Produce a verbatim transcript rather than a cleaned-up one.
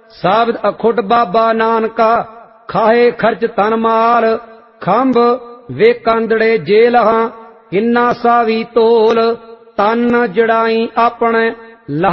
ਸਾਬਤ ਅਖੁੱਟ ਬਾਬਾ ਨਾਨਕਾ ਖਾਏ ਖਰਚ ਤਨ ਮਾਲ ਖੰਭ ਵੇ ਕਾਂਦੜੇ ਜੇਲਹਾਂ ਇਨਾ ਸਾਵੀ ਤੋਲ ਤਨ ਜੜਾਈ ਆਪਣੇ